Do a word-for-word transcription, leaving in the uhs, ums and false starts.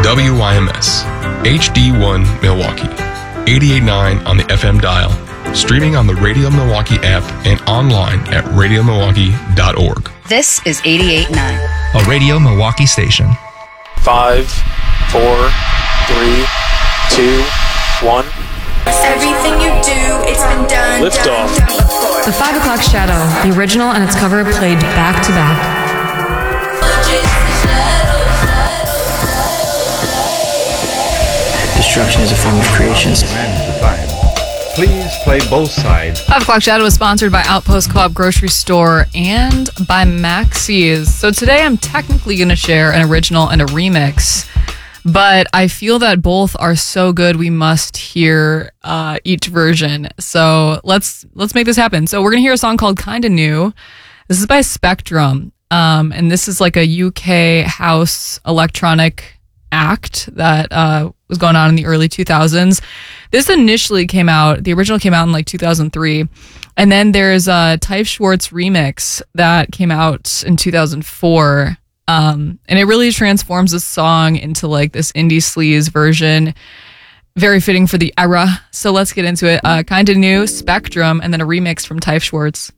W Y M S, H D one Milwaukee, eighty-eight point nine on the F M dial, streaming on the Radio Milwaukee app and online at radio milwaukee dot org. This is eighty-eight point nine, a Radio Milwaukee station. Five, four, three, two, one. Everything you do, it's been done. Lift done, off. done before. The Five O'Clock Shadow, the original and its cover played back to back. Destruction is a form of creation. Please play both sides. Five O'Clock Shadow is sponsored by Outpost Co-op Grocery Store and by Maxie's. So today I'm technically going to share an original and a remix, but I feel that both are so good we must hear uh, each version. So let's let's make this happen. So we're going to hear a song called Kinda New. This is by Spectrum, um, and this is like a U K house electronic act that uh, was going on in the early two thousands. This initially came out, the original came out in like two thousand three, and then there's a Type Schwartz remix that came out in two thousand four, um, and it really transforms the song into like this indie sleaze version, very fitting for the era. So let's get into it. Uh, Kinda New, Spectrum, and then a remix from Type Schwartz.